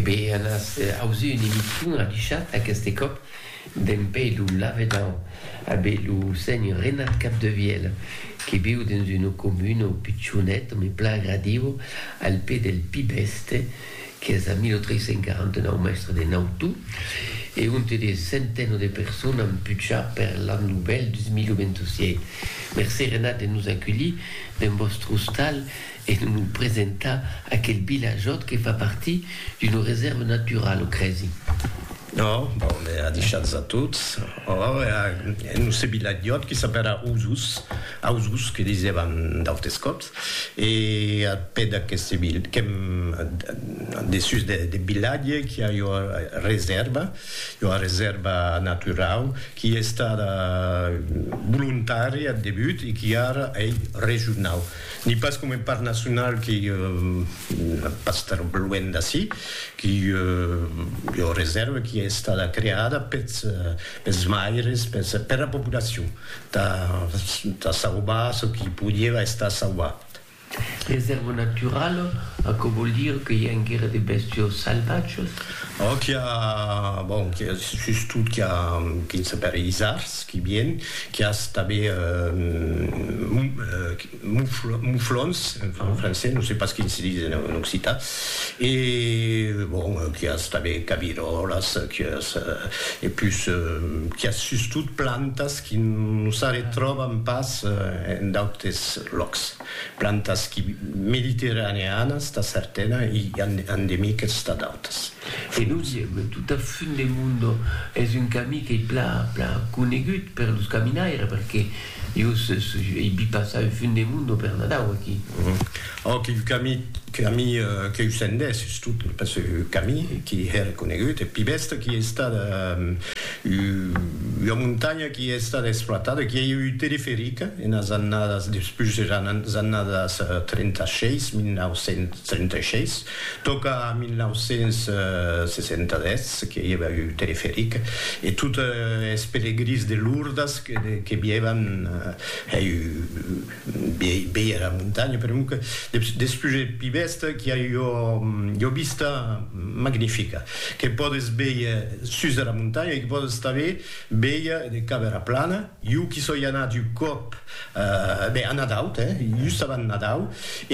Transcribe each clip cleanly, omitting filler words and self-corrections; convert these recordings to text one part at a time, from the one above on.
beh, on a aussi une émission à Bichat, à Castécop, d'un pays où l'Avedant, avec le seigneur Renat Capdevielle, qui vit dans une commune pitchounette, mais plein gradivo, al pied del Pibeste, qui est à 1349 maître de Nautu, et on a des centaines de personnes en Pucha per la nouvelle du 2026. Merci Renat de nous accueillir dans votre hostal et de nous présenter à quel village qui fait partie d'une réserve naturelle au Crécy. No, bon, a deixat a tots. Nous ce village qui s'appelle Ausus, que disaven d'altres cops, et a peu d'aquest village, dessus de village qui a une réserve naturelle qui est volontaire au début et qui est régionale. Ni pas comme un parc national qui pas trop loin d'ací, qui est une réserve qui è stata creata per smaires, per la popolazione, da salvare ce qui poteva essere salvato. Réserve naturelle, que veut dire qu'il y a une guerre de bestiaux salvages? Qu'il y a, bon, surtout qui s'appelle Isars, qui vient, qui a stabé mouflons, en français, je ne sais pas ce qu'il se dit en occitan, et bon, qui a stabé cabirolas, et plus, qui a surtout plantas qui nous se retrouvent pas en d'autres locs. Plantas qui méditerranéennes, sta certaine, et endémiques sta d'autres. Et nous, tout à fait le monde est une camille qui est plein connegut per los caminaires, perché io vi passa il fin del mondo per Nadal qui. Che il camille che uscende, surtout parce que Camille qui est reconnu, et Pibeste qui est stata una montagna qui est stata exploitata, qui è eu teleferica in annadas després de annadas 1936, tocca a 1960 che aveva eu teleferica e tutte le peregris de Lourdes che vievano bella montagna, per comunque després de Pibeste che io vista magnifica, che podes veire sus de la montagna e che podes també veire de camera plana. Io qui sono anat un cop a Nadal, just avant Nadal,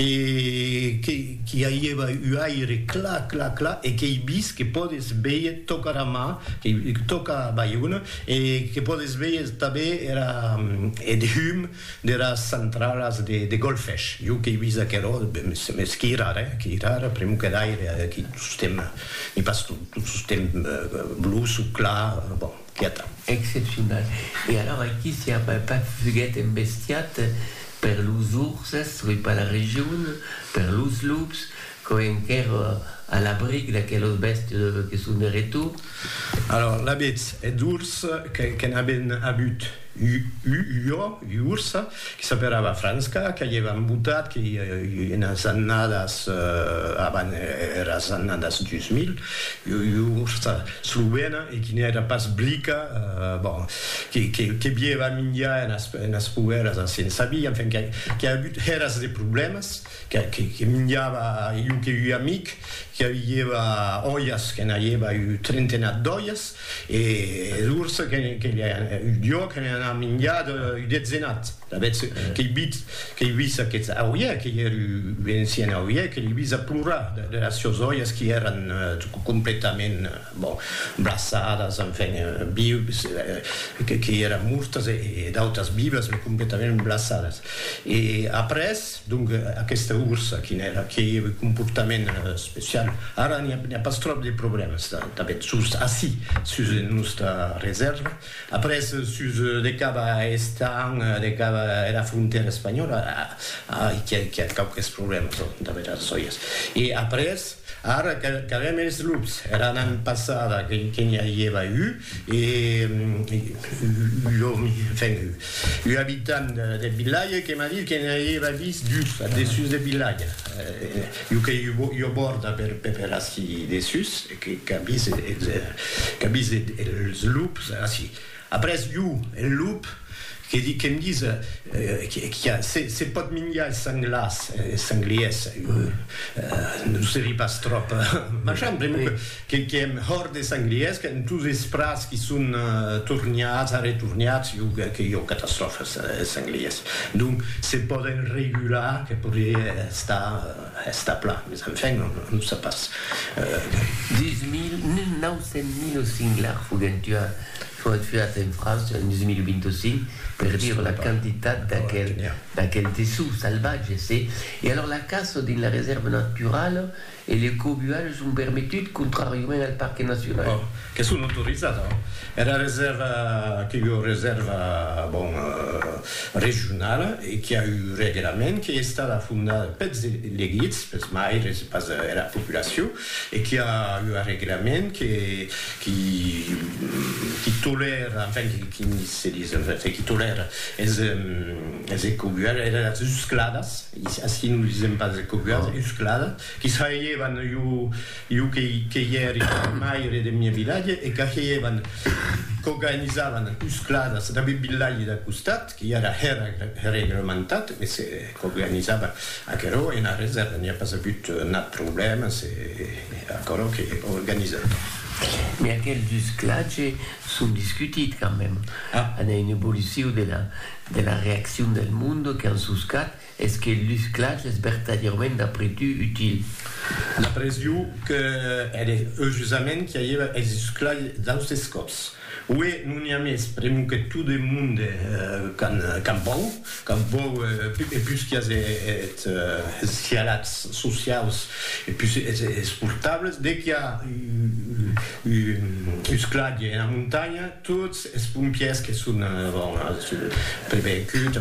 e che aveva un aire clar, e che hai vist che podes veire tocca la mà, che tocca a Bayona, e che podes veire també era de hum de las centrales de golfesh. Io che hai vist che ero che rara, prima che d'aire, che sistema, mi passa tutto il sistema blu, su clar, bon, che è exceptionnel. Et alors, ici, s'il n'y a pas fuguette imbestiate per los urses, per la regione, per los lups, che encara à l'abric d'aquelles besties qui sont de retour. Alors, la bête est d'ours qu'on a abut ursa, qui s'appellava Franska, che aveva imbutat, che in les annadas, avant les annadas 2000, ursa slovena, e che n'era pas blica, bon, che vieva minja en las pueras sense via, enfin, che ha abut eras de problemes, che minjava io che io amic, che aveva ollas, che n'aveva 30 d'ollas, e l'ursa che io che ne ha minjato dezzenat. Che i visa che auia, che era insieme auia, che i visa plura de las sues ollas che erano completamente brassadas, enfin, vives, che erano mortes e d'altres vives, completamente brassadas. E après, donc, aquesta ursa che aveva un comportament special, ara n'hi ha pas trop de problemes, sus la nostra reserva. Après, sus de cava estan, de cava la frontera espanyola, che ha qualques problemes d'haver les olles. I après, ara que avem els lups, era l'any passat que n'hi havia eu, i un habitant del village que m'ha dit que n'hi havia vist just dessus del village. Jo borda per ací dessus, que ha vist els lups, així. Après, el lup, qui me disent c'est pas de minga sangliès, ne serait pas trop machin, qui aime hors des sangliès, qui ont tous les sprays qui sont tournés, retournés, qui y ont catastrophe sangliès. Donc, c'est pas un régulier qui pourrait estar plat, mais enfin, non, ça passe. 900.000 singolars sono attivati in Francia nel 2025 per dire la quantità d'aquel tessuto selvaggio. Et alors la casse dans la réserve naturelle et les cobuages sont permettus contrairement al parc national. Che sono autorizzati. È la riserva che io riserva regionale e che ha un regolamento che è stata fondata per le guides, per Maire, per la popolazione e che ha un regolamento che tolera, enfin qui se dice, qui tolera les cobuages, les uscladas, ainsi nous disons pas les cobuages, uscladas, qui saievan io che ieri Maire del mio villaggio e che organizzavan uscladas da villaggi da costat, che era reglamentato e si organizzava anche loro in una riserva, non c'è pas avuto un problema, c'est ancora che organizzato. Mais quel usclage sont discutés quand même. Il y a une évolution de la réaction del monde qui en suscat. Est-ce que l'usclage est véritablement d'après tu utile? D'après io che è giustamente che aveva usclage dans les scopes. Oui, nous n'y avons pas que tout le monde quand bon, et plus qu'il y a des scialats sociaux et plus exportables, dès qu'il y a une esclade dans la montagne, tous les pompiers qui sont prévus,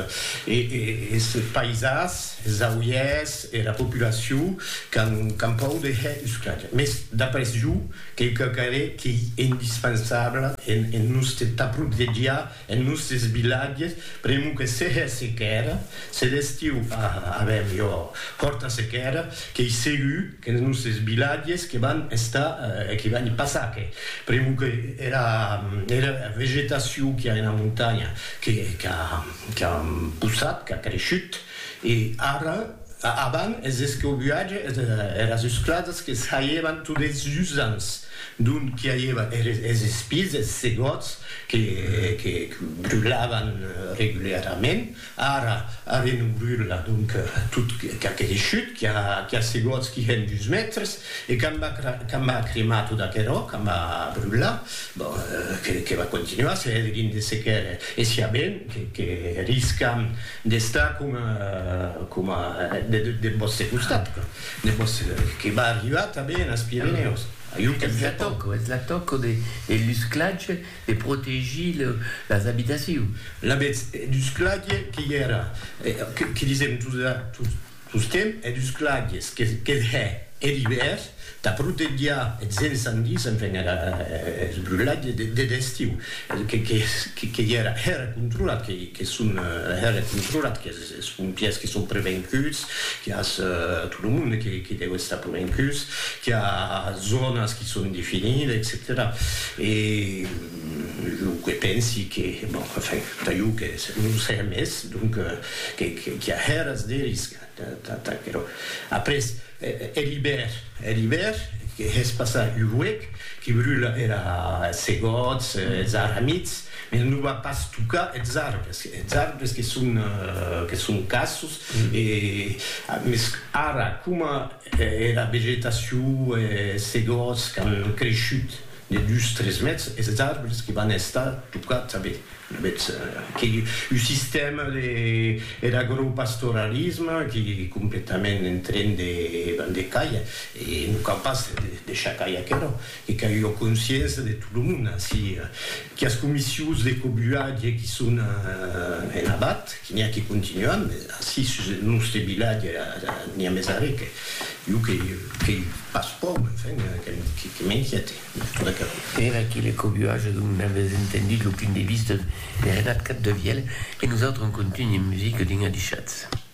et ces paysages, les aouillés et la population quand parlent de esclade. Mais d'après vous, quelque chose qui est indispensable en nostra proteggia, en nostre villages, prima che se sequera, se l'estiu avem io corta sequera, che i segu, che nei nostri villages che van passare, prima che era vegetazione che è in montagna, che ha pusat, che ha cresciuto, e ara abans els escobuatges les esclades que saievan tots els usants d'un qui hi havia els espills, els segots que brûlaven regularment. Ara no brûla donc tot que ha crescut, que ha segots que han 2 metres e quan va cremar tot aquello, quan va brûlar, que va continuar, se dins de sequera e si ha ben que riscam d'estar com del vostre costat, que va arribar també als Pirineus. C'est la toque de l'usclage de protéger les habitations. L'usclage qui disait tout le temps, est l'usclage qui est l'hiver, da proteggia els incendis, enfin, els brûlats d'estiu, que era controlat, que són controlat, que els pompiers que són prevencuts, que hi ha tot el món que deu estar prevencuts, que hi ha zones que són definides, etc. I jo penso que, enfin, d'allò que no ho sé més, donc, que hi ha heres de risc. Après, l'hiver, que es passat un huec, qui brûla era segots, els aramits, mais no va pas tocar els arbres que són cassos, mais ara, com era vegetació, segots que han crescut de 2-3 metres, els arbres que van estar tocats també. Il système de l'agropastoralisme qui est complètement en train de décailler et nous sommes capables de chaque année et qui a eu conscience de tout le monde. Si il y a des commissions de cobuage qui sont en abat, qui n'y a qui continuent, mais si dans notre village il y a mes arrêts qui passent pas, qui m'inquiètent. Et là, qui les cobuages, vous n'avez entendu l'aucune des vistes de Renat Capdevielle, et nous autres on continue une musique d'Inga Schatz.